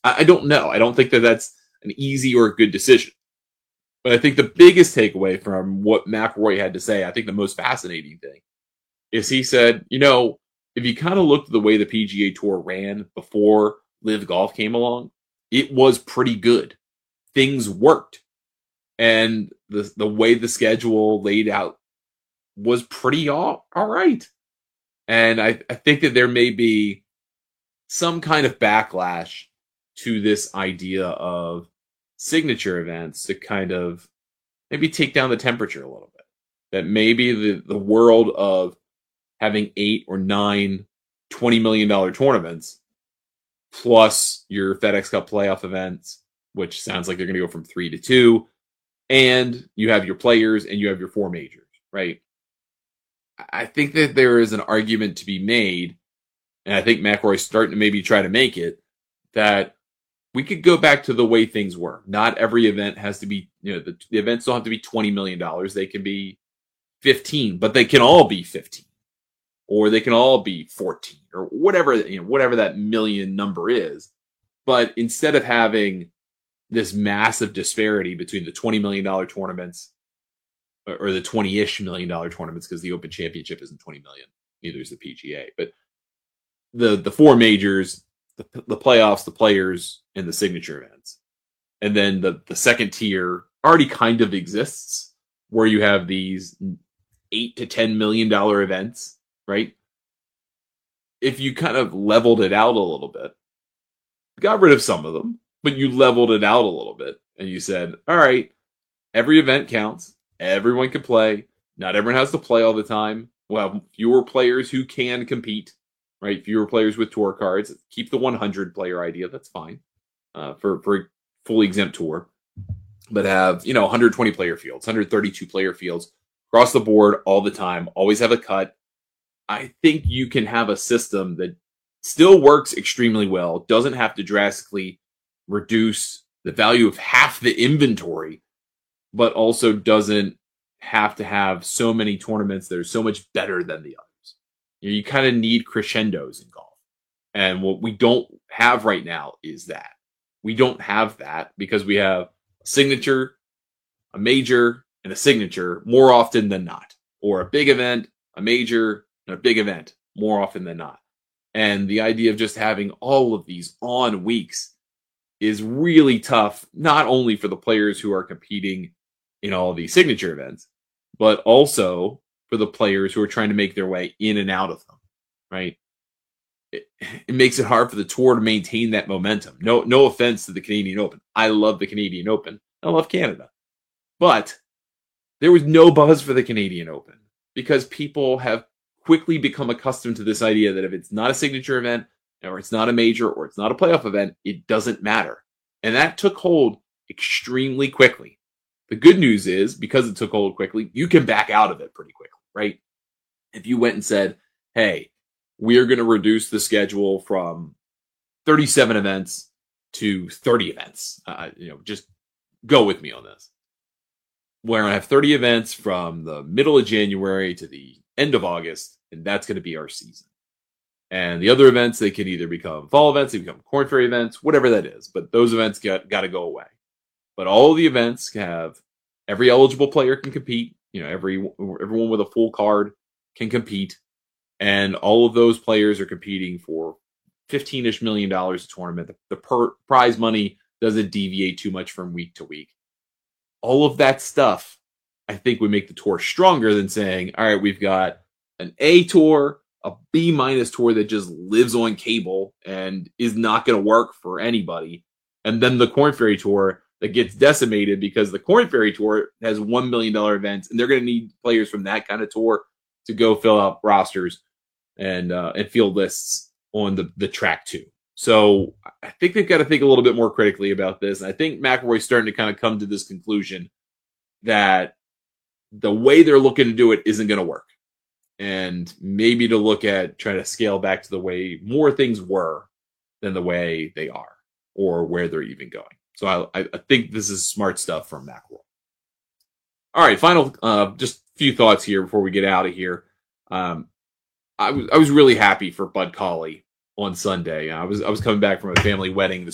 I don't know. I don't think that that's an easy or a good decision. But I think the biggest takeaway from what McIlroy had to say, I think the most fascinating thing, is he said, if you kind of looked at the way the PGA Tour ran before Live Golf came along, it was pretty good. Things worked. And the way the schedule laid out was pretty all right. And I think that there may be some kind of backlash to this idea of signature events to kind of maybe take down the temperature a little bit. That maybe the world of having 8 or 9 $20 million tournaments plus your FedEx Cup playoff events, which sounds like they're going to go from 3 to 2, and you have your players and you have your 4 majors, right? I think that there is an argument to be made, and I think McIlroy's starting to maybe try to make it, that we could go back to the way things were. Not every event has to be, the events don't have to be $20 million. They can be 15, but they can all be 15. Or they can all be 14 or whatever, whatever that million number is. But instead of having this massive disparity between the $20 million tournaments or the 20-ish million dollar tournaments, because the Open Championship isn't 20 million, neither is the PGA, but the 4 majors, the playoffs, the players, and the signature events. And then the second tier already kind of exists, where you have these $8 to $10 million events, right? If you kind of leveled it out a little bit, got rid of some of them, but you leveled it out a little bit, and you said, all right, every event counts. Everyone can play. Not everyone has to play all the time. We'll have fewer players who can compete, right? Fewer players with tour cards. Keep the 100 player idea. That's fine for a fully exempt tour. But have, 120 player fields, 132 player fields across the board all the time. Always have a cut. I think you can have a system that still works extremely well, doesn't have to drastically reduce the value of half the inventory, but also doesn't have to have so many tournaments that are so much better than the others. You kind of need crescendos in golf. And what we don't have right now is that. We don't have that because we have a signature, a major, and a signature more often than not. Or a big event, a major, and a big event more often than not. And the idea of just having all of these on weeks is really tough, not only for the players who are competing in all of these signature events, but also for the players who are trying to make their way in and out of them, right? It makes it hard for the tour to maintain that momentum. No offense to the Canadian Open. I love the Canadian Open. I love Canada. But there was no buzz for the Canadian Open because people have quickly become accustomed to this idea that if it's not a signature event, or it's not a major, or it's not a playoff event, it doesn't matter. And that took hold extremely quickly. The good news is, because it took hold quickly, you can back out of it pretty quickly, right? If you went and said, hey, we are going to reduce the schedule from 37 events to 30 events, just go with me on this. Where I have 30 events from the middle of January to the end of August, and that's going to be our season. And the other events, they can either become fall events, they become Corn Ferry events, whatever that is. But those events got to go away. But all the events have every eligible player can compete. Everyone with a full card can compete, and all of those players are competing for $15-ish million a tournament. The prize money doesn't deviate too much from week to week. All of that stuff, I think, would make the tour stronger than saying, all right, we've got an A tour, a B- tour that just lives on cable and is not going to work for anybody, and then the Corn Ferry Tour that gets decimated because the Corn Ferry Tour has $1 million events, and they're going to need players from that kind of tour to go fill out rosters and field lists on the track too. So I think they've got to think a little bit more critically about this. And I think McIlroy's starting to kind of come to this conclusion that the way they're looking to do it isn't going to work. And maybe to look at trying to scale back to the way more things were than the way they are or where they're even going. So I think this is smart stuff from McIlroy. All right, final, just a few thoughts here before we get out of here. I was really happy for Bud Cauley on Sunday. I was coming back from a family wedding this